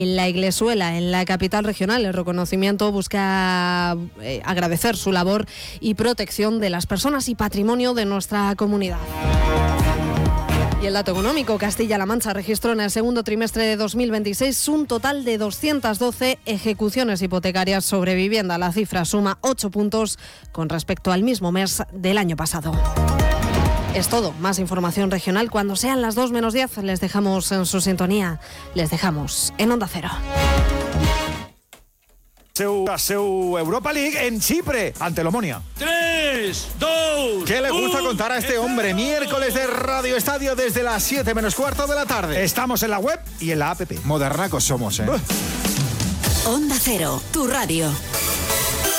La Iglesuela, en la capital regional, el reconocimiento busca agradecer su labor y protección de las personas y patrimonio de nuestra comunidad. Y el dato económico, Castilla-La Mancha registró en el segundo trimestre de 2026 un total de 212 ejecuciones hipotecarias sobre vivienda. La cifra suma 8 puntos con respecto al mismo mes del año pasado. Es todo. Más información regional cuando sean las 2 menos 10. Les dejamos en su sintonía. Les dejamos en Onda Cero. Seu Europa League en Chipre, ante el Omonia. 3, 2... ¿Qué le gusta contar a este hombre? Miércoles de Radio Estadio desde las 7 menos cuarto de la tarde. Estamos en la web y en la app. Modernacos somos, ¿eh? Onda Cero, tu radio.